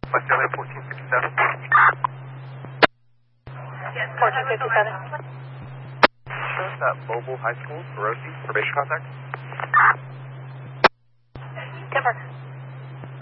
West LA 1457. 1457. Shows that Mobile High School, Perosi, probation contact.